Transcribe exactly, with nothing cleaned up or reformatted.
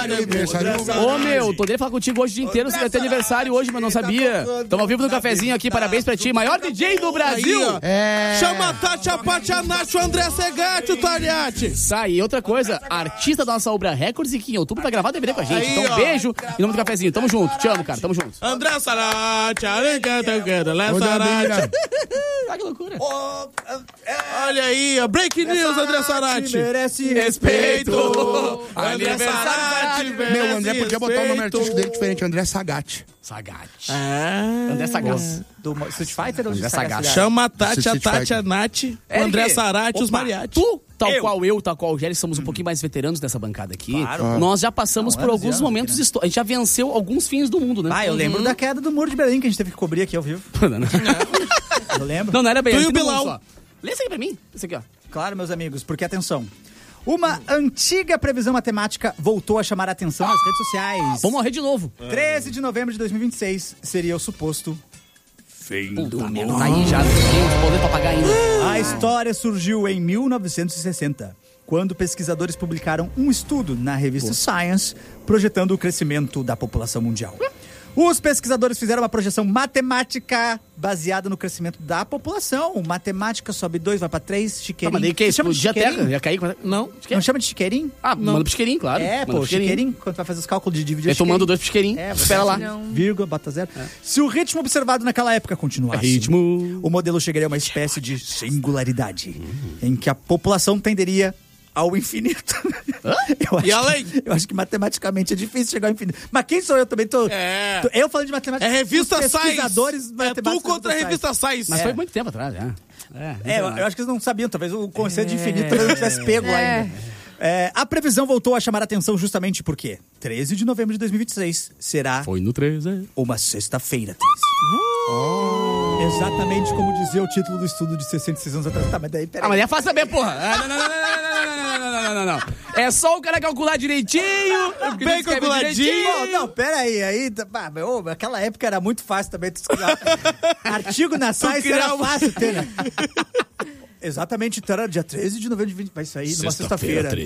Ô, meu, tô dele falar contigo hoje o dia inteiro. Você vai ter aniversário hoje, mas não sabia. Tamo ao vivo no cafezinho aqui, parabéns pra ti. Maior D J do Brasil. É... Chama a Tati, a Paty, a Nath, o André Segatti, o Tariati. Isso aí, outra coisa, artista da nossa Ubra Records e que em outubro vai gravar D V D com a gente. Aí, então, ó. beijo em nome do cafezinho. Tamo junto, te amo, cara, tamo junto. André Sarati, Léo Sarati. Ah, que loucura. Olha aí, ó, break news, André Sarati. Merece Respeito. André Sarati, merece Meu, o André podia botar o nome respeito. artístico dele diferente, André Sagatti. Sagatti. Ah. André Sagaz. Do Street Fighter ou de André Sagaz. Chama a Tati, a Street Tati, Fighter. a Nath, o Eric, André Sarati e os opa, Mariachi. Tu, tal Eu. qual eu, tal qual o Gélis, somos um pouquinho mais veteranos dessa bancada aqui. Claro. Nós já passamos Não, por anos e alguns anos momentos aqui, históricos. A gente já venceu alguns fins do mundo, né? Ah, eu lembro da queda do Muro de Berlim que a gente teve que cobrir aqui ao vivo. Eu lembro. Não, não era bem Tu e assim, o todo mundo Bilal. só. Lê isso aqui pra mim. Isso aqui, ó. Claro, meus amigos, porque atenção. Uma antiga previsão matemática voltou a chamar a atenção nas redes sociais. Vamos morrer de novo. treze de novembro de dois mil e vinte e seis seria o suposto fim do Puta merda, mundo. tá aí já. Tem poder pra pagar ainda. A história surgiu em mil novecentos e sessenta, quando pesquisadores publicaram um estudo na revista Science projetando o crescimento da população mundial. Os pesquisadores fizeram uma projeção matemática baseada no crescimento da população. Matemática sobe dois, vai pra três, Tá, chiqueirinho. mas daí que Você chama de explodir a terra? chiqueirinho? Ia cair com... Não. Não chama de chiqueirinho? Ah, manda pro chiqueirinho, claro. É, Manda pô, pro chiqueirinho, quando tu vai fazer os cálculos de dividir Aí tu manda dois pro chiqueirinho. É, espera lá. Vírgula, bota zero. Se o ritmo observado naquela época continuasse, Ritmo. o modelo chegaria a uma espécie de singularidade, em que a população tenderia ao infinito. Eu acho E além? Que, eu acho que matematicamente é difícil chegar ao infinito. Mas quem sou eu também? Tô, É. tô- eu falando de matemática. É revista os Science. pesquisadores É tu matemáticos contra a Science. revista Science. Mas É. foi muito tempo atrás, já. É, É, eu, eu acho que eles não sabiam, talvez o conceito de infinito talvez não tivesse pego lá É. ainda. É, a previsão voltou a chamar a atenção justamente porque treze de novembro de dois mil e vinte e seis será Foi no treze. uma sexta-feira, treze. Exatamente como dizia o título do estudo de sessenta e seis anos atrás. Tá, mas daí, peraí. Ah, mas é fácil saber, porra. Ah, não, não, não, não, não, não, não, não, não, não, não, não. É só o cara calcular direitinho. Bem escreve calculadinho. direitinho. Não, não, peraí. Aí, tá- ah, meu, naquela época era muito fácil também. Tu escrever artigo na Science criar era uma- fácil ter, né? Exatamente, então era dia treze de novembro de vinte. Vai sair numa Sexta-feira, sexta-feira.